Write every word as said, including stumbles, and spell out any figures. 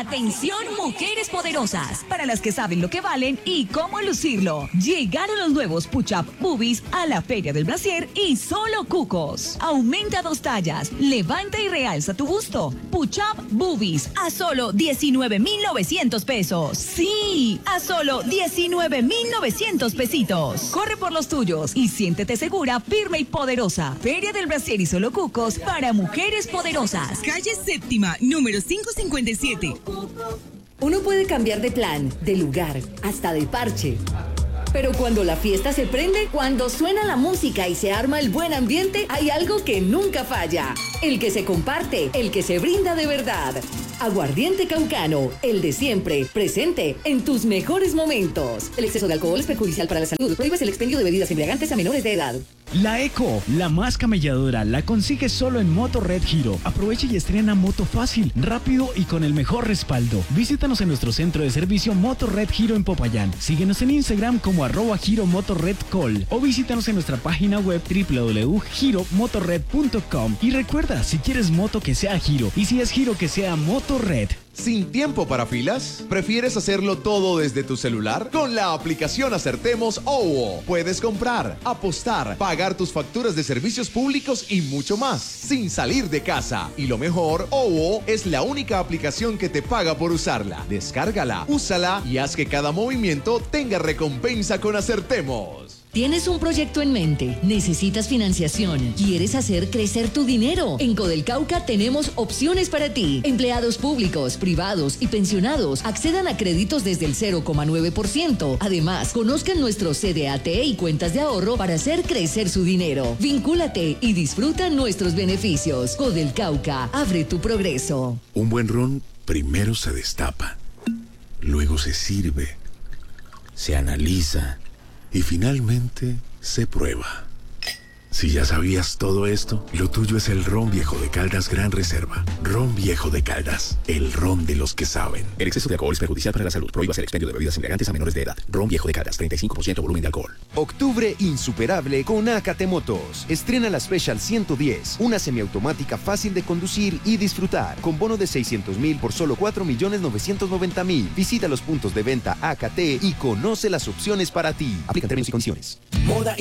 Atención, mujeres poderosas, para las que saben lo que valen y cómo lucirlo. Llegaron los nuevos Push-Up Boobies a la Feria del Brasier y solo cucos. Aumenta dos tallas, levanta y realza tu busto. Push-Up Boobies a solo diecinueve mil novecientos pesos. Sí, a solo diecinueve mil novecientos pesitos. Corre por los tuyos y siéntete segura, firme y poderosa. Feria del Brasier y solo cucos para mujeres poderosas. Calle Séptima, número quinientos cincuenta y siete. Uno puede cambiar de plan, de lugar, hasta de parche. Pero cuando la fiesta se prende, cuando suena la música y se arma el buen ambiente, hay algo que nunca falla. El que se comparte, el que se brinda de verdad. Aguardiente Caucano, el de siempre, presente en tus mejores momentos. El exceso de alcohol es perjudicial para la salud. Prohíbes el expendio de bebidas embriagantes a menores de edad. La Eco, la más camelladora, la consigues solo en Moto Red Giro. Aprovecha y estrena moto fácil, rápido y con el mejor respaldo. Visítanos en nuestro centro de servicio Moto Red Giro en Popayán. Síguenos en Instagram como arroba Giro Moto Red Call o visítanos en nuestra página web doble u doble u doble u punto giro motorred punto com. Y recuerda, si quieres moto que sea Giro y si es Giro que sea Moto Red. ¿Sin tiempo para filas? ¿Prefieres hacerlo todo desde tu celular? Con la aplicación Acertemos O W O puedes comprar, apostar, pagar tus facturas de servicios públicos y mucho más, sin salir de casa. Y lo mejor, O W O es la única aplicación que te paga por usarla. Descárgala, úsala y haz que cada movimiento tenga recompensa con Acertemos. ¿Tienes un proyecto en mente? ¿Necesitas financiación? ¿Quieres hacer crecer tu dinero? En Codelcauca tenemos opciones para ti. Empleados públicos, privados y pensionados accedan a créditos desde el cero coma nueve por ciento. Además, conozcan nuestros C D A T y cuentas de ahorro para hacer crecer su dinero. Vincúlate y disfruta nuestros beneficios. Codelcauca, abre tu progreso. Un buen ron primero se destapa, luego se sirve, se analiza y finalmente se prueba. Si ya sabías todo esto, lo tuyo es el Ron Viejo de Caldas Gran Reserva. Ron Viejo de Caldas, el ron de los que saben. El exceso de alcohol es perjudicial para la salud. Prohíbas el expendio de bebidas embriagantes a menores de edad. Ron Viejo de Caldas, treinta y cinco por ciento volumen de alcohol. Octubre insuperable con A K T Motos. Estrena la Special ciento diez, una semiautomática fácil de conducir y disfrutar, con bono de seiscientos mil por solo cuatro millones novecientos noventa mil. Visita los puntos de venta A K T y conoce las opciones para ti. Aplican términos y condiciones. Moda